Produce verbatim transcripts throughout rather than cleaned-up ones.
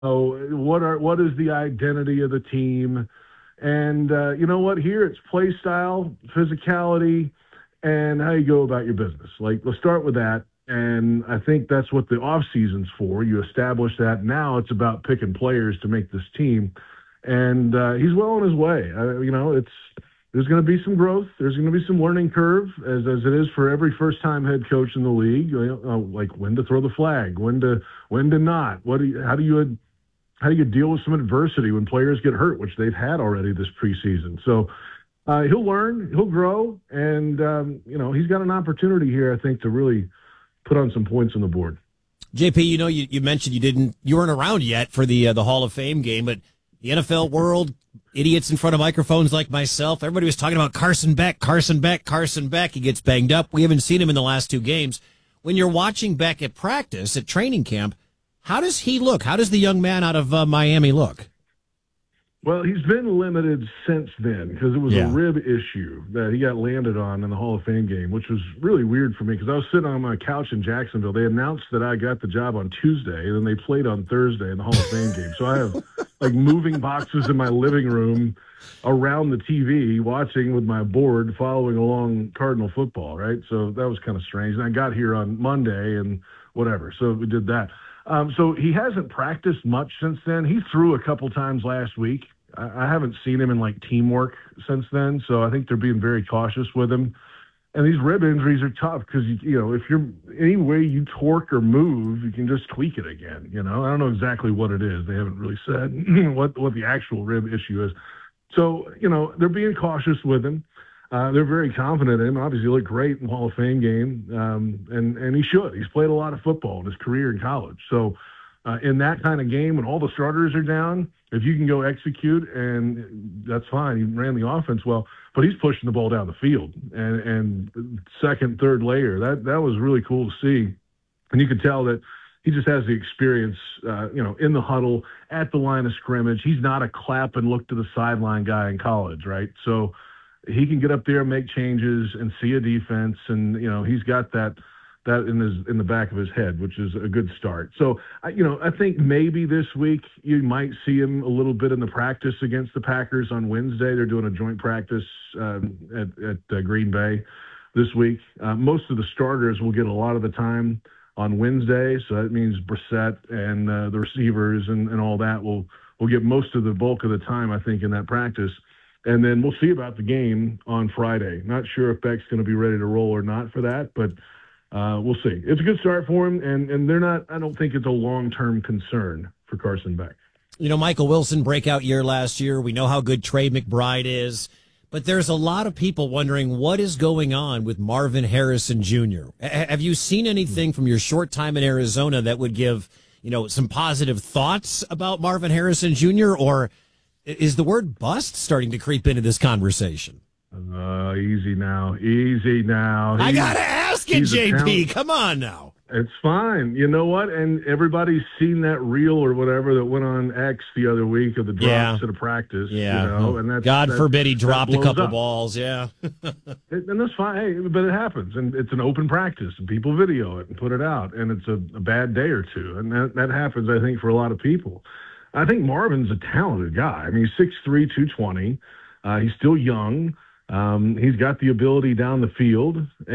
Oh, what are what is the identity of the team? And uh, you know what? Here it's play style, physicality, and how you go about your business. Like, let's start with that. And I think that's what the off season's for. You establish that. Now it's about picking players to make this team. And uh, he's well on his way. Uh, you know, it's there's going to be some growth. There's going to be some learning curve, as as it is for every first time head coach in the league. You know, uh, like when to throw the flag, when to when to not. What do you, how do you how do you deal with some adversity when players get hurt, which they've had already this preseason? So uh, he'll learn, he'll grow, and um, you know he's got an opportunity here, I think, to really put on some points on the board. J P, you know, you, you mentioned you didn't, you weren't around yet for the uh, the Hall of Fame game, but the N F L world, idiots in front of microphones like myself, everybody was talking about Carson Beck, Carson Beck, Carson Beck. He gets banged up. We haven't seen him in the last two games. When you're watching Beck at practice, at training camp, how does he look? How does the young man out of uh, Miami look? Well, he's been limited since then because it was Yeah. a rib issue that he got landed on in the Hall of Fame game, which was really weird for me because I was sitting on my couch in Jacksonville. They announced that I got the job on Tuesday, and then they played on Thursday in the Hall of Fame game. So I have like moving boxes in my living room around the T V, watching with my board, following along Cardinal football, right? So that was kind of strange. And I got here on Monday and whatever. So we did that. Um, so he hasn't practiced much since then. He threw a couple times last week. I, I haven't seen him in like teamwork since then. So I think they're being very cautious with him. And these rib injuries are tough because, you, you know, if you're any way you torque or move, you can just tweak it again. You know, I don't know exactly what it is. They haven't really said what, what the actual rib issue is. So, you know, they're being cautious with him. Uh, they're very confident in him. Obviously, he looked great in the Hall of Fame game, um, and, and he should. He's played a lot of football in his career in college. So uh, in that kind of game, when all the starters are down, if you can go execute, and that's fine. He ran the offense well, but he's pushing the ball down the field. And, and second, third layer, that, that was really cool to see. And you could tell that he just has the experience, uh, you know, in the huddle, at the line of scrimmage. He's not a clap and look to the sideline guy in college, right? So he can get up there and make changes and see a defense, and you know he's got that that in his in the back of his head, which is a good start. So I, you know, I think maybe this week you might see him a little bit in the practice against the Packers on Wednesday. They're doing a joint practice um, at at uh, Green Bay this week. Uh, most of the starters will get a lot of the time on Wednesday, so that means Brissett and uh, the receivers and, and all that will will get most of the bulk of the time, I think, in that practice. And then we'll see about the game on Friday. Not sure if Beck's going to be ready to roll or not for that, but uh, we'll see. It's a good start for him, and, and they're not. I don't think it's a long-term concern for Carson Beck. You know, Michael Wilson, breakout year last year. We know how good Trey McBride is, but there's a lot of people wondering what is going on with Marvin Harrison Junior H- have you seen anything from your short time in Arizona that would give, you know, some positive thoughts about Marvin Harrison Junior, or is the word bust starting to creep into this conversation? Uh, easy now. Easy now. I He's, got to ask it, J P. Come on now. It's fine. You know what? And everybody's seen that reel or whatever that went on X the other week of the drops Yeah. at a practice. Yeah. You know, and that's, God that, forbid he dropped a blows couple up. balls. Yeah. It, and that's fine. Hey, but it happens. And it's an open practice, and people video it and put it out. And it's a, a bad day or two. And that, that happens, I think, for a lot of people. I think Marvin's a talented guy. I mean, he's six three, two twenty. Uh, he's still young. Um, he's got the ability down the field.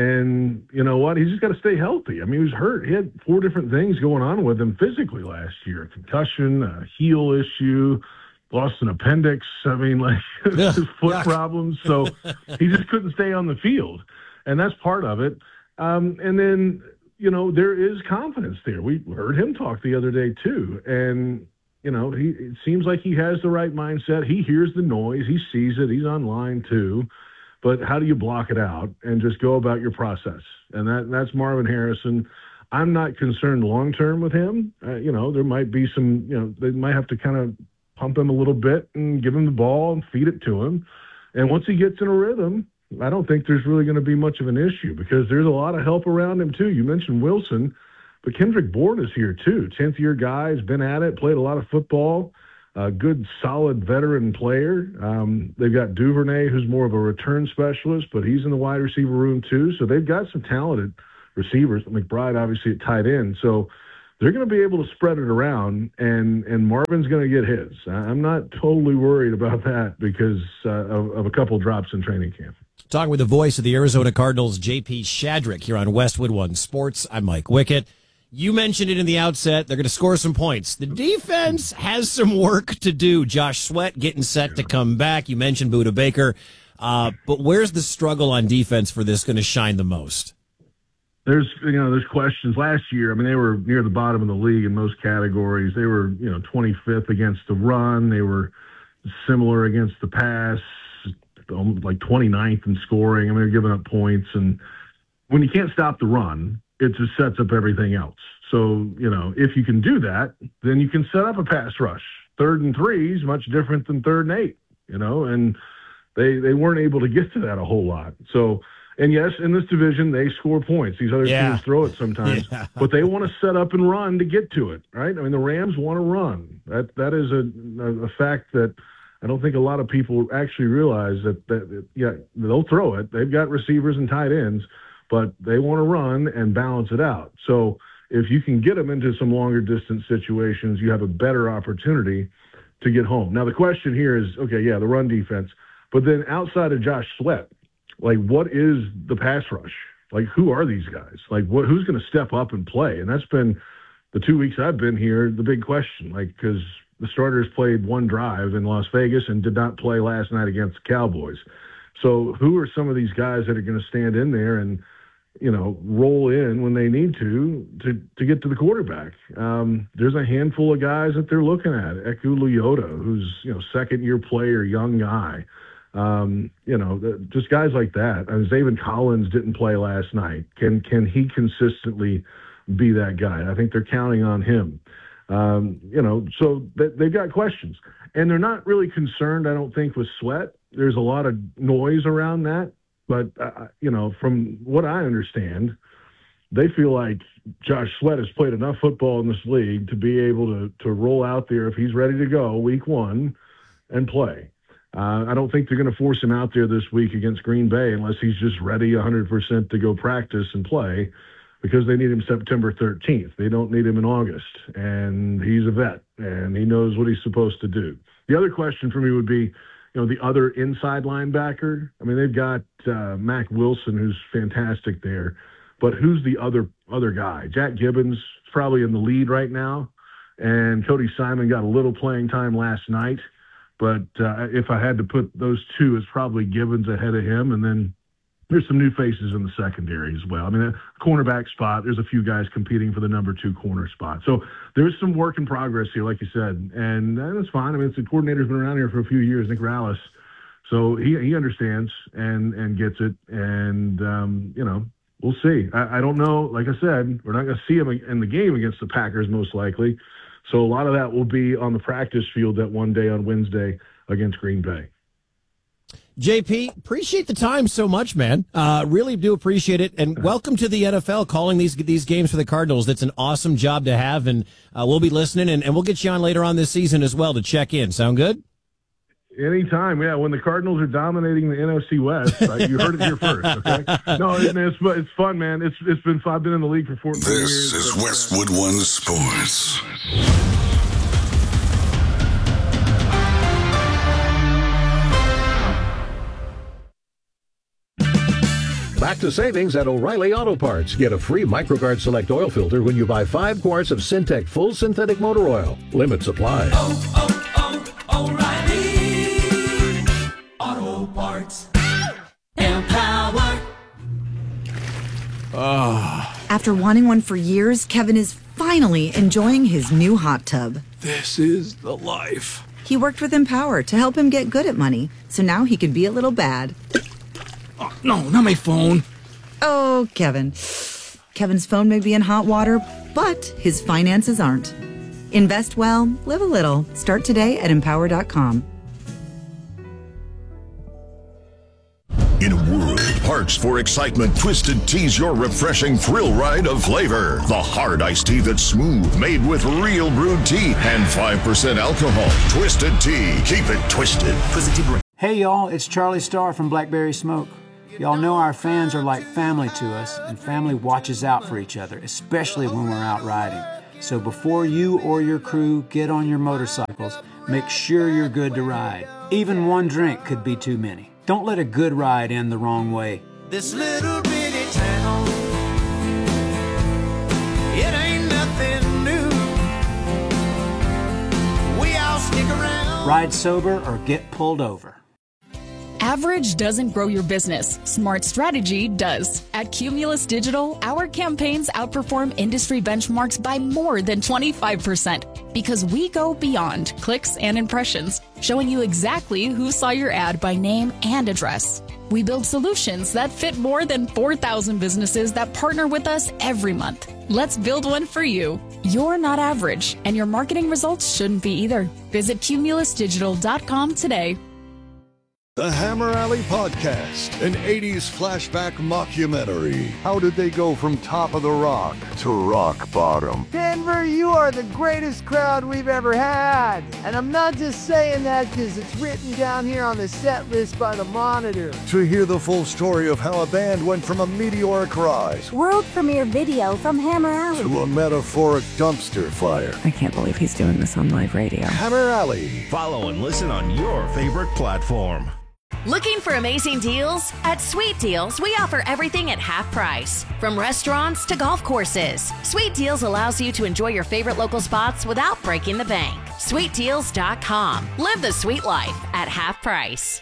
And you know what? He's just got to stay healthy. I mean, he was hurt. He had four different things going on with him physically last year. Concussion, a heel issue, lost an appendix. I mean, like his foot yuck. problems. So he just couldn't stay on the field. And that's part of it. Um, and then, you know, there is confidence there. We heard him talk the other day too. And, you know, he it seems like he has the right mindset. He hears the noise. He sees it. He's online too. But how do you block it out and just go about your process? And that that's Marvin Harrison. I'm not concerned long-term with him. Uh, you know, there might be some, you know, they might have to kind of pump him a little bit and give him the ball and feed it to him. And once he gets in a rhythm, I don't think there's really going to be much of an issue because there's a lot of help around him too. You mentioned Wilson. But Kendrick Bourne is here too. tenth-year guy, has been at it, played a lot of football, a good, solid veteran player. Um, they've got Duvernay, who's more of a return specialist, but he's in the wide receiver room too. So they've got some talented receivers. McBride, obviously, at tight end. So they're going to be able to spread it around, and, and Marvin's going to get his. I'm not totally worried about that because uh, of, of a couple drops in training camp. Talking with the voice of the Arizona Cardinals, J P Shadrick, here on Westwood One Sports. I'm Mike Wickett. You mentioned it in the outset. They're going to score some points. The defense has some work to do. Josh Sweat getting set to come back. You mentioned Budda Baker. Uh, but where's the struggle on defense for this going to shine the most? There's, you know, there's questions. Last year, I mean, they were near the bottom of the league in most categories. They were, you know, twenty-fifth against the run. They were similar against the pass, like twenty-ninth in scoring. I mean, they're giving up points. And when you can't stop the run, it just sets up everything else. So, you know, if you can do that, then you can set up a pass rush. Third and three is much different than third and eight, you know, and they they weren't able to get to that a whole lot. So, and yes, in this division, they score points. These other yeah. teams throw it sometimes, yeah. but they want to set up and run to get to it, right? I mean, the Rams want to run. That That is a, a, a fact that I don't think a lot of people actually realize that, that, yeah, they'll throw it. They've got receivers and tight ends, but they want to run and balance it out. So if you can get them into some longer distance situations, you have a better opportunity to get home. Now, the question here is, okay, yeah, the run defense, but then outside of Josh Sweat, like, what is the pass rush? Like, who are these guys? Like, what? Who's going to step up and play? And that's been the two weeks I've been here, the big question, like, because the starters played one drive in Las Vegas and did not play last night against the Cowboys. So who are some of these guys that are going to stand in there and, you know, roll in when they need to to, to get to the quarterback? Um, there's a handful of guys that they're looking at. Eku Leota, who's, you know, second-year player, young guy. Um, you know, just guys like that. I mean, Zaven Collins didn't play last night. Can can he consistently be that guy? I think they're counting on him. Um, you know, so they, they've got questions. And they're not really concerned, I don't think, with Sweat. There's a lot of noise around that. But, uh, you know, from what I understand, they feel like Josh Sweat has played enough football in this league to be able to, to roll out there if he's ready to go week one and play. Uh, I don't think they're going to force him out there this week against Green Bay unless he's just ready one hundred percent to go practice and play, because they need him September thirteenth. They don't need him in August. And he's a vet, and he knows what he's supposed to do. The other question for me would be, you know, the other inside linebacker. I mean, they've got uh, Mac Wilson, who's fantastic there, but who's the other other guy? Jack Gibbons is probably in the lead right now, and Cody Simon got a little playing time last night. But uh, if I had to put those two, it's probably Gibbons ahead of him, and then there's some new faces in the secondary as well. I mean, a cornerback spot, there's a few guys competing for the number two corner spot. So there's some work in progress here, like you said, and, and that's fine. I mean, it's the coordinator's been around here for a few years, Nick Rallis. So he he understands and, and gets it, and, um, you know, we'll see. I, I don't know. Like I said, we're not going to see him in the game against the Packers most likely. So a lot of that will be on the practice field that one day on Wednesday against Green Bay. J P, appreciate the time so much, man. Uh, really do appreciate it. And welcome to the N F L, calling these these games for the Cardinals. That's an awesome job to have, and uh, we'll be listening, and, and we'll get you on later on this season as well to check in. Sound good? Anytime, yeah. When the Cardinals are dominating the N F C West, right? You heard it here first, okay? No, it, it's it's fun, man. It's it's been fun. I've been in the league for fourteen this years. This is Westwood One Sports. Back to savings at O'Reilly Auto Parts. Get a free MicroGuard Select oil filter when you buy five quarts of Syntec Full Synthetic Motor Oil. Limit supply. Oh, oh, oh, O'Reilly Auto Parts. Empower. Oh. After wanting one for years, Kevin is finally enjoying his new hot tub. This is the life. He worked with Empower to help him get good at money, so now he can be a little bad. Oh, no, not my phone. Oh, Kevin. Kevin's phone may be in hot water, but his finances aren't. Invest well, live a little. Start today at empower dot com. In a world parched for excitement, Twisted Tea's your refreshing thrill ride of flavor. The hard iced tea that's smooth, made with real brewed tea and five percent alcohol. Twisted Tea. Keep it twisted. Twisted Tea Brewing. Hey y'all, it's Charlie Starr from Blackberry Smoke. Y'all know our fans are like family to us, and family watches out for each other, especially when we're out riding. So before you or your crew get on your motorcycles, make sure you're good to ride. Even one drink could be too many. Don't let a good ride end the wrong way. This little bitty town, it ain't nothing new. We all stick around. Ride sober or get pulled over. Average doesn't grow your business. Smart strategy does. At Cumulus Digital, our campaigns outperform industry benchmarks by more than twenty-five percent because we go beyond clicks and impressions, showing you exactly who saw your ad by name and address. We build solutions that fit more than four thousand businesses that partner with us every month. Let's build one for you. You're not average, and your marketing results shouldn't be either. Visit cumulus digital dot com today. The Hammer Alley Podcast, an eighties flashback mockumentary. How did they go from top of the rock to rock bottom? Denver, you are the greatest crowd we've ever had. And I'm not just saying that because it's written down here on the set list by the Monitor. To hear the full story of how a band went from a meteoric rise, world premiere video from Hammer Alley, to a metaphoric dumpster fire. I can't believe he's doing this on live radio. Hammer Alley. Follow and listen on your favorite platform. Looking for amazing deals? At Sweet Deals, we offer everything at half price. From restaurants to golf courses, Sweet Deals allows you to enjoy your favorite local spots without breaking the bank. sweet deals dot com. Live the sweet life at half price.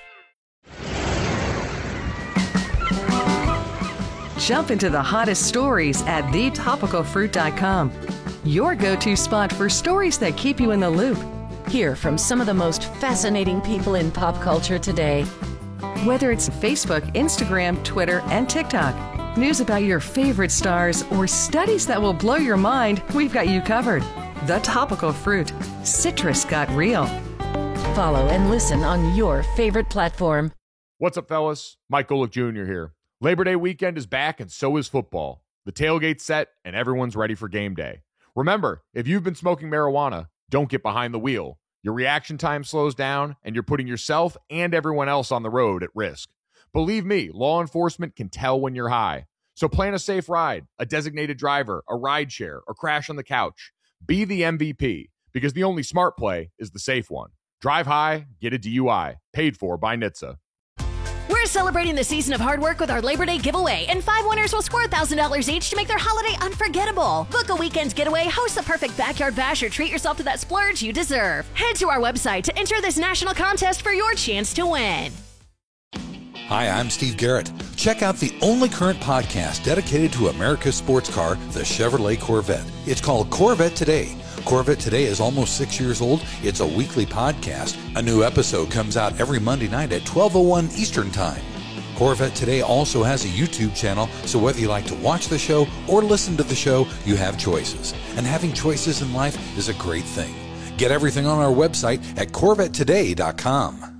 Jump into the hottest stories at the topical fruit dot com. Your go-to spot for stories that keep you in the loop. Hear from some of the most fascinating people in pop culture today. Whether it's Facebook, Instagram, Twitter, and TikTok, news about your favorite stars, or studies that will blow your mind, we've got you covered. The Topical Fruit. Citrus got real. Follow and listen on your favorite platform. What's up, fellas? Mike Golick Junior here. Labor Day weekend is back, and so is football. The tailgate's set, and everyone's ready for game day. Remember, if you've been smoking marijuana, don't get behind the wheel. Your reaction time slows down, and you're putting yourself and everyone else on the road at risk. Believe me, law enforcement can tell when you're high. So plan a safe ride, a designated driver, a ride share, or crash on the couch. Be the M V P, because the only smart play is the safe one. Drive high, get a D U I. Paid for by N H T S A. We're celebrating the season of hard work with our Labor Day giveaway, and five winners will score one thousand dollars each to make their holiday unforgettable. Book a weekend getaway, host the perfect backyard bash, or treat yourself to that splurge you deserve. Head to our website to enter this national contest for your chance to win. Hi, I'm Steve Garrett. Check out the only current podcast dedicated to America's sports car, the Chevrolet Corvette. It's called Corvette Today. Corvette Today is almost six years old. It's a weekly podcast. A new episode comes out every Monday night at twelve oh one Eastern Time. Corvette Today also has a YouTube channel, so whether you like to watch the show or listen to the show, you have choices. And having choices in life is a great thing. Get everything on our website at corvette today dot com.